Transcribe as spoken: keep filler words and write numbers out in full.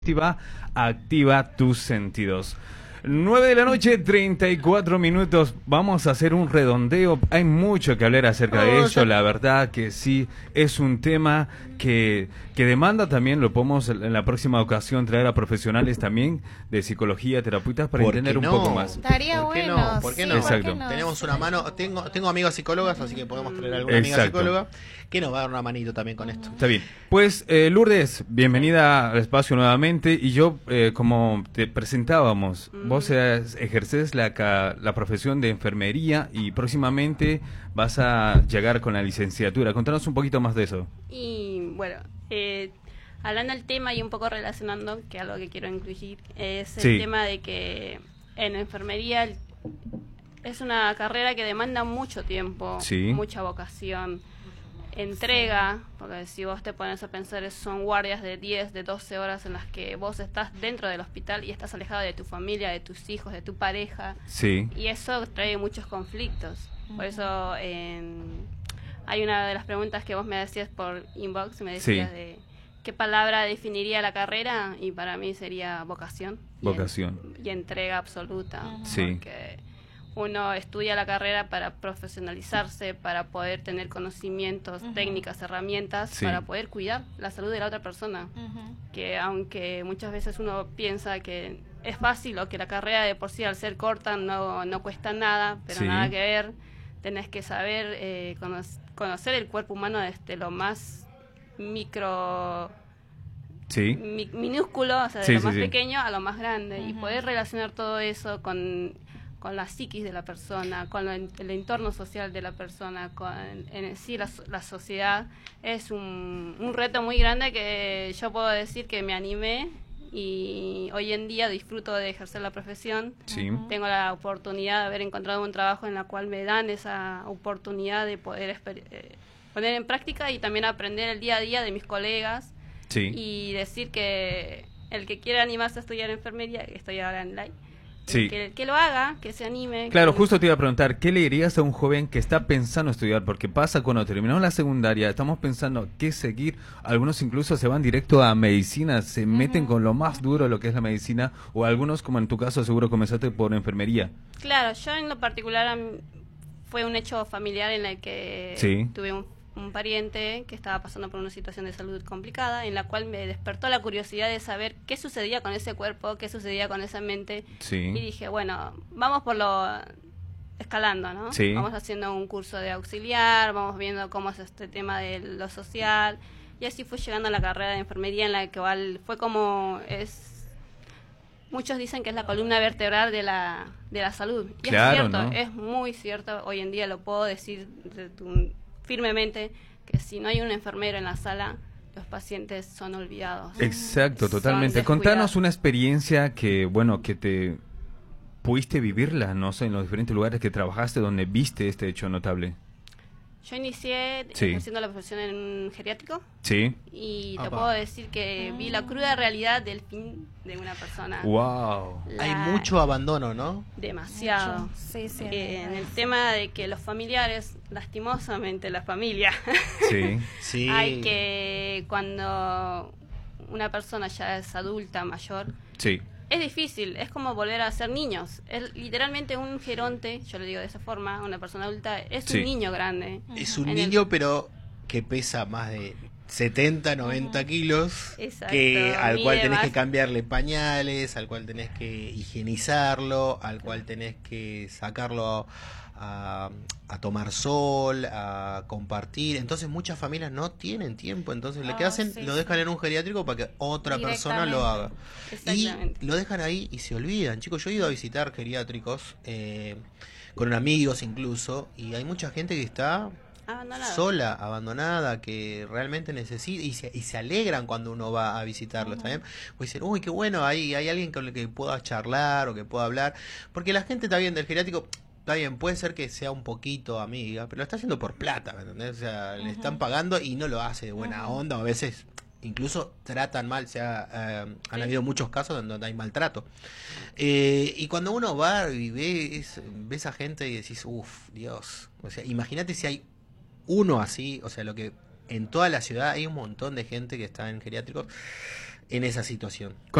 Activa, activa tus sentidos. nueve de la noche, treinta y cuatro minutos. Vamos a hacer un redondeo. Hay mucho que hablar acerca de eso. La verdad que sí, es un tema que, que demanda también, lo podemos en la próxima ocasión traer a profesionales también de psicología, terapeutas, para entender un no? poco más. Estaría ¿Por qué bueno. no? ¿Por qué sí, no? Exacto. ¿por qué no? Tenemos una mano, tengo tengo amigas psicólogas, así que podemos traer alguna amiga Exacto. psicóloga que nos va a dar una manito también con esto. Está bien. Pues, eh, Lourdes, bienvenida al espacio nuevamente. Y yo, eh, como te presentábamos, Mm. vos eh, ejerces la, ca- la profesión de enfermería y próximamente vas a llegar con la licenciatura. Contanos un poquito más de eso. Y bueno, eh, hablando del tema y un poco relacionando, que algo que quiero incluir, es el Sí. tema de que en enfermería el- es una carrera que demanda mucho tiempo, Sí. mucha vocación, entrega, porque si vos te pones a pensar, es- son guardias de diez, de doce horas en las que vos estás dentro del hospital y estás alejado de tu familia, de tus hijos, de tu pareja. Sí. Y eso trae muchos conflictos. Por eso en- hay una de las preguntas que vos me decías por inbox, me decías Sí. de qué palabra definiría la carrera, y para mí sería vocación. y en- Vocación. Y, entrega absoluta. Sí. Porque uno estudia la carrera para profesionalizarse, para poder tener conocimientos, Ujú. técnicas, herramientas, Sí. para poder cuidar la salud de la otra persona. Ujú. Que aunque muchas veces uno piensa que es fácil o que la carrera de por sí al ser corta no, no cuesta nada, pero Sí. nada que ver, tenés que saber eh, cono- conocer el cuerpo humano desde lo más micro, Sí. mi- minúsculo, o sea, de Sí, lo sí, más sí. pequeño a lo más grande, y Ujú. poder relacionar todo eso con, con la psiquis de la persona, con lo en- el entorno social de la persona, con en sí la, so- la sociedad, es un, un reto muy grande que yo puedo decir que me animé, y hoy en día disfruto de ejercer la profesión. Sí. Tengo la oportunidad de haber encontrado un trabajo en el cual me dan esa oportunidad de poder exper- eh, poner en práctica y también aprender el día a día de mis colegas, Sí. y decir que el que quiera animarse a estudiar enfermería, que estoy ahora en LAI, Sí. que, que lo haga, que se anime. Claro, que- justo te iba a preguntar, ¿qué le dirías a un joven que está pensando estudiar? Porque pasa cuando terminamos la secundaria, estamos pensando qué seguir, algunos incluso se van directo a medicina, se meten con lo más duro de lo que es la medicina, o algunos, como en tu caso, seguro comenzaste por enfermería. Claro, yo en lo particular a mí fue un hecho familiar en el que Sí. tuve un, un pariente que estaba pasando por una situación de salud complicada, en la cual me despertó la curiosidad de saber qué sucedía con ese cuerpo, qué sucedía con esa mente. Sí. Y dije, bueno, vamos por lo escalando, ¿no? Sí. Vamos haciendo un curso de auxiliar, vamos viendo cómo es este tema de lo social, y así fue llegando a la carrera de enfermería, en la que igual fue como es. Muchos dicen que es la columna vertebral de la de la salud. Y Claro, es cierto, ¿no? es muy cierto. Hoy en día lo puedo decir de tu- firmemente, que si no hay un enfermero en la sala, los pacientes son olvidados. Exacto, Son totalmente. descuidados. Contanos una experiencia que, bueno, que te pudiste vivirla, no sé, en los diferentes lugares que trabajaste donde viste este hecho notable. Yo inicié Sí. ejerciendo la profesión en un geriátrico, Sí. y te Apa. puedo decir que vi la cruda realidad del fin de una persona. Wow. La- Hay mucho abandono, ¿no? Demasiado. Mucho. Sí, sí, Eh, en el sí. tema de que los familiares, lastimosamente la familia, Sí. Sí. hay que, cuando una persona ya es adulta, mayor, Sí. es difícil, es como volver a ser niños. Es literalmente un geronte, yo lo digo de esa forma, una persona adulta es Sí. un niño grande. Es un En el- niño, pero que pesa más de setenta, noventa kilos, Exacto, que al cual mide tenés más. que cambiarle pañales, al cual tenés que higienizarlo, al cual tenés que sacarlo a, a tomar sol, a compartir. Entonces muchas familias no tienen tiempo, entonces lo que Ah, hacen, sí, lo sí. dejan en un geriátrico para que otra persona lo haga. Y Exactamente. lo dejan ahí y se olvidan. Chicos, yo he ido a visitar geriátricos, eh, con amigos incluso, y hay mucha gente que está Abandonado. sola, abandonada, que realmente necesita, y se, y se alegran cuando uno va a visitarlos también, pues dicen, uy, qué bueno, hay, hay alguien con el que pueda charlar o que pueda hablar, porque la gente está bien del geriátrico, está bien, puede ser que sea un poquito amiga, pero lo está haciendo por plata, ¿me entendés? O sea, le están pagando y no lo hace de buena onda, o a veces incluso tratan mal, o sea, eh, han Sí. habido muchos casos en donde hay maltrato. Eh, y cuando uno va y ve, es- ve esa gente y decís, uff, Dios, o sea, imagínate si hay uno así, o sea, lo que en toda la ciudad hay un montón de gente que está en geriátricos, en esa situación.